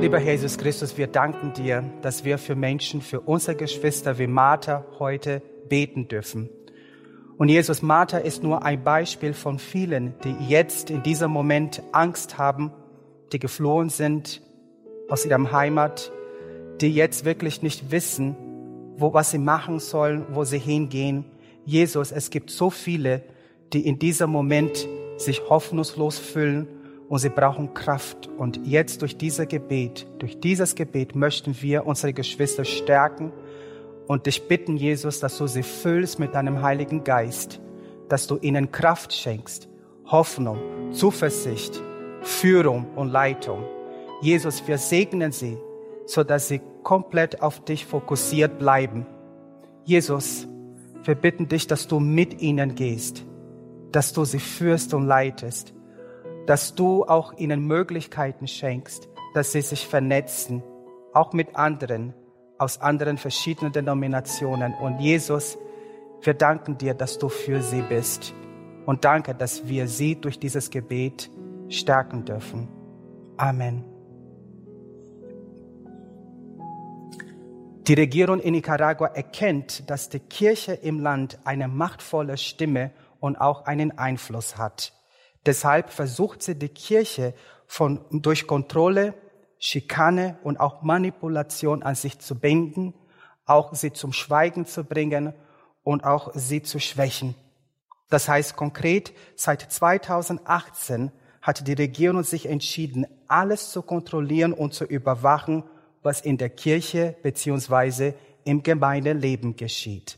Lieber Herr Jesus Christus, wir danken dir, dass wir für Menschen, für unsere Geschwister wie Martha heute beten dürfen. Und Jesus, Martha ist nur ein Beispiel von vielen, die jetzt in diesem Moment Angst haben, die geflohen sind aus ihrer Heimat, die jetzt wirklich nicht wissen, was sie machen sollen, wo sie hingehen. Jesus, es gibt so viele, die in diesem Moment sich hoffnungslos fühlen und sie brauchen Kraft. Und jetzt durch dieses Gebet möchten wir unsere Geschwister stärken und dich bitten, Jesus, dass du sie füllst mit deinem Heiligen Geist, dass du ihnen Kraft schenkst, Hoffnung, Zuversicht, Führung und Leitung. Jesus, wir segnen sie, sodass sie komplett auf dich fokussiert bleiben. Jesus, wir bitten dich, dass du mit ihnen gehst, dass du sie führst und leitest, dass du auch ihnen Möglichkeiten schenkst, dass sie sich vernetzen, auch mit anderen, aus anderen verschiedenen Denominationen. Und Jesus, wir danken dir, dass du für sie bist. Und danke, dass wir sie durch dieses Gebet stärken dürfen. Amen. Die Regierung in Nicaragua erkennt, dass die Kirche im Land eine machtvolle Stimme und auch einen Einfluss hat. Deshalb versucht sie, die Kirche durch Kontrolle, Schikane und auch Manipulation an sich zu binden, auch sie zum Schweigen zu bringen und auch sie zu schwächen. Das heißt konkret, seit 2018 hat die Regierung sich entschieden, alles zu kontrollieren und zu überwachen, was in der Kirche bzw. im Gemeindeleben geschieht.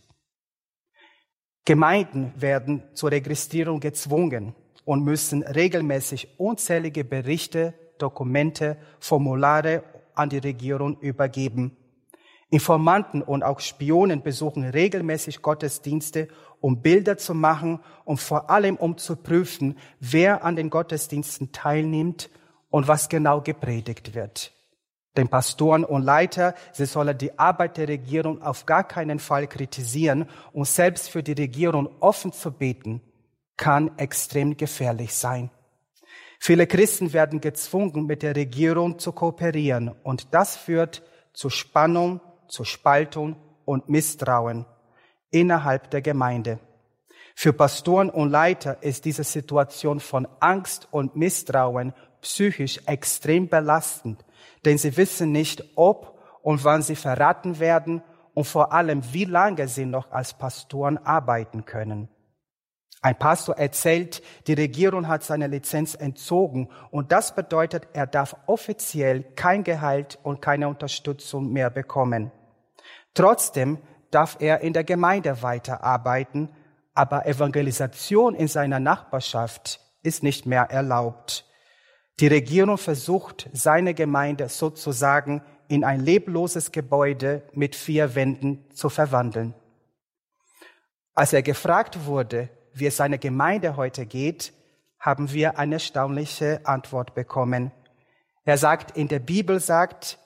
Gemeinden werden zur Registrierung gezwungen und müssen regelmäßig unzählige Berichte, Dokumente, Formulare an die Regierung übergeben. Informanten und auch Spionen besuchen regelmäßig Gottesdienste, um Bilder zu machen und vor allem um zu prüfen, wer an den Gottesdiensten teilnimmt und was genau gepredigt wird. Den Pastoren und Leiter, sie sollen die Arbeit der Regierung auf gar keinen Fall kritisieren und selbst für die Regierung offen zu beten, kann extrem gefährlich sein. Viele Christen werden gezwungen, mit der Regierung zu kooperieren und das führt zu Spannung, zu Spaltung und Misstrauen innerhalb der Gemeinde. Für Pastoren und Leiter ist diese Situation von Angst und Misstrauen psychisch extrem belastend, denn sie wissen nicht, ob und wann sie verraten werden und vor allem, wie lange sie noch als Pastoren arbeiten können. Ein Pastor erzählt, die Regierung hat seine Lizenz entzogen und das bedeutet, er darf offiziell kein Gehalt und keine Unterstützung mehr bekommen. Trotzdem darf er in der Gemeinde weiterarbeiten, aber Evangelisation in seiner Nachbarschaft ist nicht mehr erlaubt. Die Regierung versucht, seine Gemeinde sozusagen in ein lebloses Gebäude mit 4 Wänden zu verwandeln. Als er gefragt wurde, wie es seiner Gemeinde heute geht, haben wir eine erstaunliche Antwort bekommen. Er sagt, die Bibel sagt,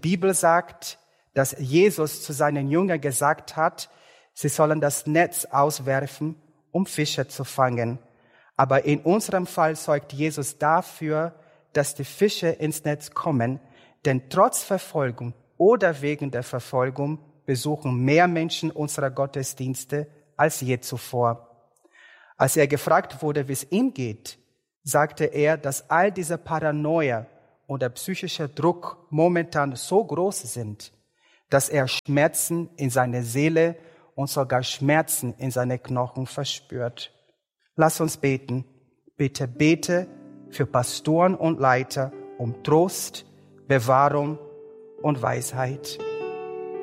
dass Jesus zu seinen Jüngern gesagt hat, sie sollen das Netz auswerfen, um Fische zu fangen. Aber in unserem Fall sorgt Jesus dafür, dass die Fische ins Netz kommen, denn trotz Verfolgung oder wegen der Verfolgung besuchen mehr Menschen unsere Gottesdienste als je zuvor. Als er gefragt wurde, wie es ihm geht, sagte er, dass all diese Paranoia und der psychische Druck momentan so groß sind, dass er Schmerzen in seiner Seele und sogar Schmerzen in seine Knochen verspürt. Lass uns beten. Bitte bete für Pastoren und Leiter um Trost, Bewahrung und Weisheit.